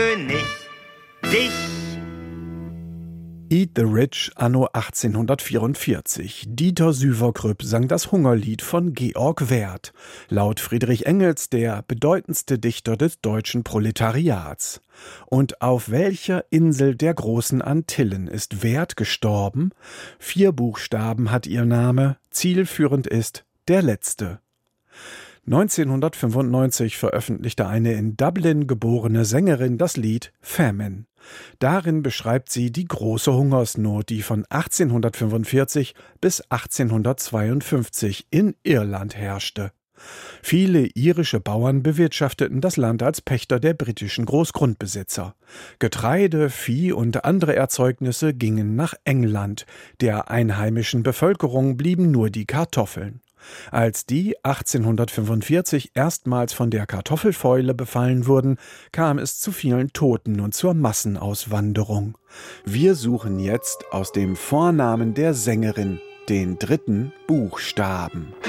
König, dich. Eat the Rich anno 1844. Dieter Süverkrüpp sang das Hungerlied von Georg Werth. Laut Friedrich Engels der bedeutendste Dichter des deutschen Proletariats. Und auf welcher Insel der großen Antillen ist Werth gestorben? 4 Buchstaben hat ihr Name, zielführend ist der letzte. 1995 veröffentlichte eine in Dublin geborene Sängerin das Lied Famine. Darin beschreibt sie die große Hungersnot, die von 1845 bis 1852 in Irland herrschte. Viele irische Bauern bewirtschafteten das Land als Pächter der britischen Großgrundbesitzer. Getreide, Vieh und andere Erzeugnisse gingen nach England. Der einheimischen Bevölkerung blieben nur die Kartoffeln. Als die 1845 erstmals von der Kartoffelfäule befallen wurden, kam es zu vielen Toten und zur Massenauswanderung. Wir suchen jetzt aus dem Vornamen der Sängerin den 3. Buchstaben.